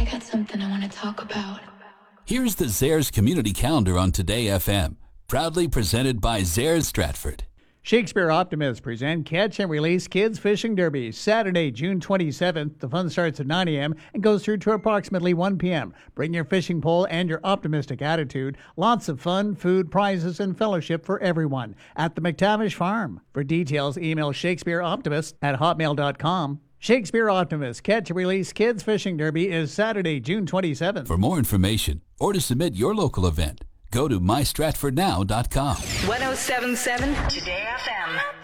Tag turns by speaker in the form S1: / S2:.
S1: got something I want to talk about.
S2: Here's the Zares Community Calendar on Today FM, proudly presented by Zares Stratford.
S3: Shakespeare Optimists present Catch and Release Kids Fishing Derby, Saturday, June 27th. The fun starts at 9 a.m. and goes through to approximately 1 p.m. Bring your fishing pole and your optimistic attitude. Lots of fun, food, prizes, and fellowship for everyone at the McTavish Farm. For details, email shakespeareoptimist@hotmail.com. Shakespeare Optimist Catch and Release Kids Fishing Derby is Saturday, June 27th.
S2: For more information or to submit your local event, go to mystratfordnow.com.
S4: 107.7 Today FM.